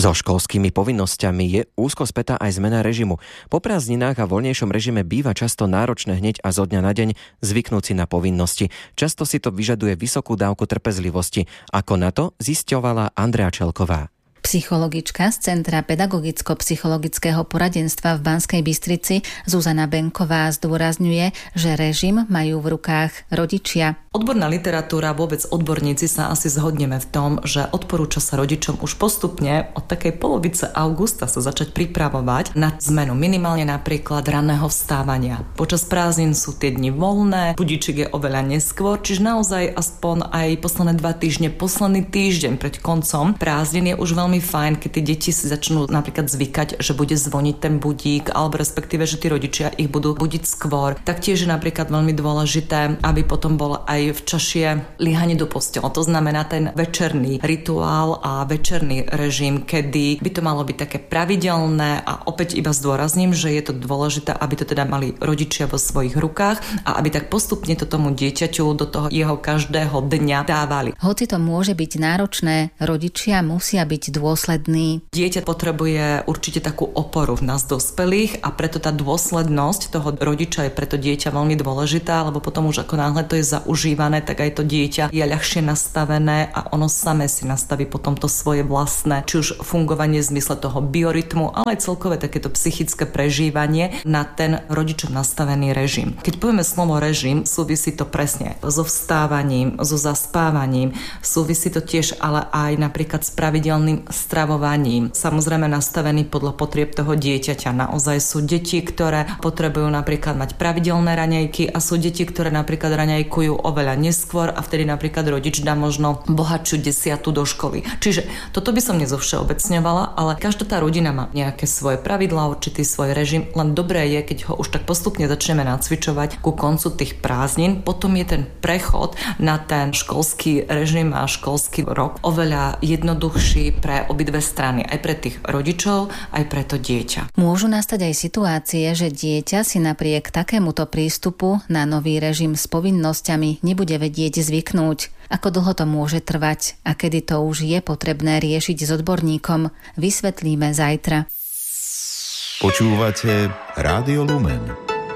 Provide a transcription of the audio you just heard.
So školskými povinnosťami je úzko spätá aj zmena režimu. Po prázdninách a voľnejšom režime býva často náročné hneď a zo dňa na deň zvyknúť si na povinnosti. Často si to vyžaduje vysokú dávku trpezlivosti. Ako na to zisťovala Andrea Čelková. Psychologička z Centra pedagogicko-psychologického poradenstva v Banskej Bystrici Zuzana Benková zdôrazňuje, že režim majú v rukách rodičia. Odborná literatúra, vôbec odborníci sa asi zhodneme v tom, že odporúča sa rodičom už postupne od takej polovice augusta sa začať pripravovať na zmenu minimálne napríklad ranného vstávania. Počas prázdnin sú tie dni voľné, budíčik je oveľa neskôr, čiže naozaj aspoň aj posledné 2 týždne, posledný týždeň pred koncom prázdnin je už veľmi fajn, keď tie deti si začnú napríklad zvykať, že bude zvoniť ten budík, alebo respektíve, že tí rodičia ich budú budiť skôr. Taktiež je napríklad veľmi dôležité, aby potom bolo aj včasšie liehanie do postele. To znamená ten večerný rituál a večerný režim, kedy by to malo byť také pravidelné a opäť iba zdôrazním, že je to dôležité, aby to teda mali rodičia vo svojich rukách a aby tak postupne to tomu dieťaťu do toho jeho každého dňa dávali. Hoci to môže byť náročné, rodičia musia byť dôsledný. Dieťa potrebuje určite takú oporu v nás dospelých a preto tá dôslednosť toho rodiča je preto dieťa veľmi dôležitá, lebo potom už ako náhle to je zaužívané, tak aj to dieťa je ľahšie nastavené a ono samé si nastaví potom to svoje vlastné, či už fungovanie v zmysle toho biorytmu, ale aj celkové takéto psychické prežívanie na ten rodičom nastavený režim. Keď povieme slovo režim, súvisí to presne so vstávaním, so zaspávaním, súvisí to tiež ale aj napríklad s pravidelným stravovaním. Samozrejme nastavený podľa potrieb toho dieťaťa. Naozaj sú deti, ktoré potrebujú napríklad mať pravidelné raňajky a sú deti, ktoré napríklad raňajkujú oveľa neskôr a vtedy napríklad rodič dá možno bohatšiu 10. do školy. Čiže toto by som nezovšeobecňovala, ale každá tá rodina má nejaké svoje pravidlá, určitý svoj režim. Len dobré je, keď ho už tak postupne začneme nacvičovať ku koncu tých prázdnin, potom je ten prechod na ten školský režim a školský rok oveľa jednoduchší pre obidve strany, aj pre tých rodičov, aj pre to dieťa. Môžu nastať aj situácie, že dieťa si napriek takémuto prístupu na nový režim s povinnosťami nebude vedieť zvyknúť. Ako dlho to môže trvať a kedy to už je potrebné riešiť s odborníkom, vysvetlíme zajtra. Počúvate Rádio Lumen.